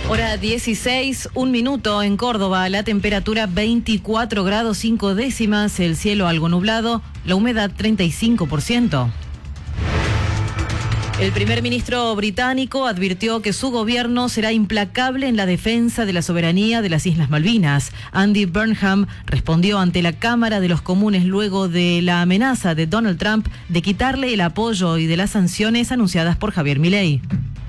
Hora 16, 1 minuto en Córdoba, la temperatura 24 grados 5 décimas, el cielo algo nublado, la humedad 35%. El primer ministro británico advirtió que su gobierno será implacable en la defensa de la soberanía de las Islas Malvinas. Andy Burnham respondió ante la Cámara de los Comunes luego de la amenaza de Donald Trump de quitarle el apoyo y de las sanciones anunciadas por Javier Milei.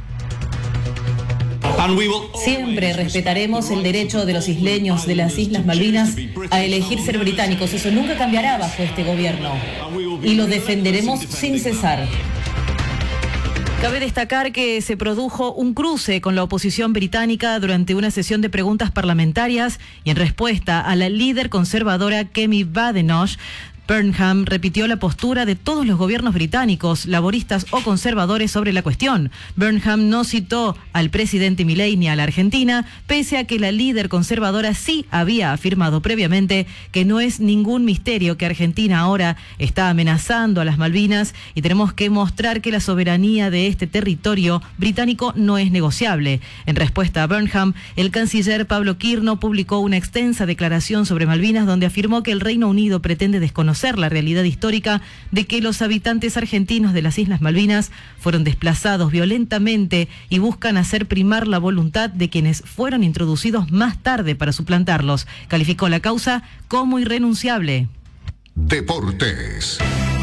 Siempre respetaremos el derecho de los isleños de las Islas Malvinas a elegir ser británicos. Eso nunca cambiará bajo este gobierno. Y lo defenderemos sin cesar. Cabe destacar que se produjo un cruce con la oposición británica durante una sesión de preguntas parlamentarias y en respuesta a la líder conservadora Kemi Badenoch, Burnham repitió la postura de todos los gobiernos británicos, laboristas o conservadores sobre la cuestión. Burnham no citó al presidente Milei ni a la Argentina, pese a que la líder conservadora sí había afirmado previamente que no es ningún misterio que Argentina ahora está amenazando a las Malvinas y tenemos que mostrar que la soberanía de este territorio británico no es negociable. En respuesta a Burnham, el canciller Pablo Quirno publicó una extensa declaración sobre Malvinas donde afirmó que el Reino Unido pretende desconocer la realidad histórica de que los habitantes argentinos de las Islas Malvinas fueron desplazados violentamente y buscan hacer primar la voluntad de quienes fueron introducidos más tarde para suplantarlos. Calificó la causa como irrenunciable. Deportes.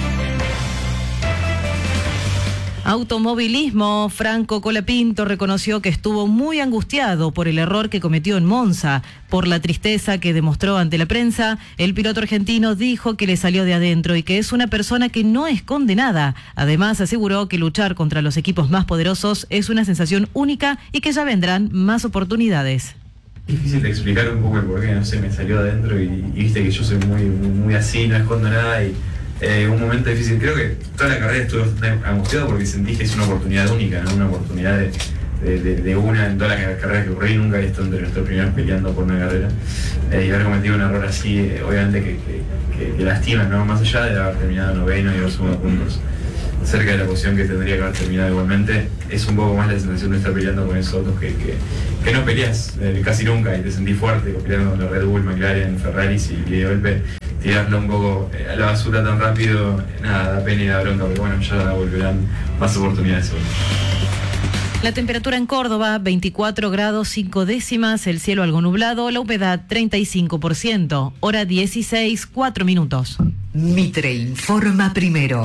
Automovilismo. Franco Colapinto reconoció que estuvo muy angustiado por el error que cometió en Monza. Por la tristeza que demostró ante la prensa, el piloto argentino dijo que le salió de adentro y que es una persona que no esconde nada. Además, aseguró que luchar contra los equipos más poderosos es una sensación única y que ya vendrán más oportunidades. Difícil de explicar un poco el porqué, no sé, me salió de adentro y viste que yo soy muy así, no escondo nada y... un momento difícil, creo que toda la carrera estuve bastante angustiado porque sentí que es una oportunidad única, ¿no? Una oportunidad de una en toda la carrera que ocurrí, nunca he estado entre nuestros primeros peleando por una carrera y haber cometido un error así, obviamente que lastima, ¿no? Más allá de haber terminado noveno y 2 segundos puntos cerca de la posición que tendría que haber terminado igualmente, es un poco más la sensación de estar peleando con esos otros que no peleas casi nunca y te sentís fuerte peleando con los Red Bull, McLaren, Ferraris y de golpe tirarlo un poco a la basura tan rápido, nada, da pena y da bronca, pero bueno, ya volverán más oportunidades hoy. La temperatura en Córdoba, 24 grados 5 décimas, el cielo algo nublado, la humedad 35%, hora 16, 4 minutos. Mitre informa primero.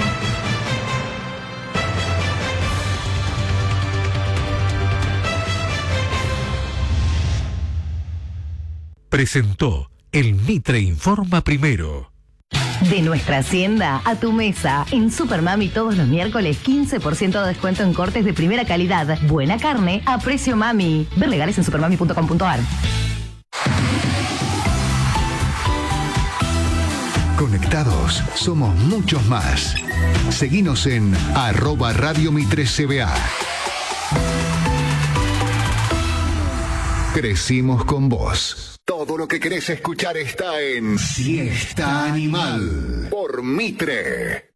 Presentó el Mitre Informa Primero. De nuestra hacienda a tu mesa. En Supermami todos los miércoles 15% de descuento en cortes de primera calidad. Buena carne a precio mami. Ver legales en supermami.com.ar. Conectados somos muchos más. Seguinos en @RadioMitreCBA. Crecimos con vos. Todo lo que querés escuchar está en Siesta Animal por Mitre.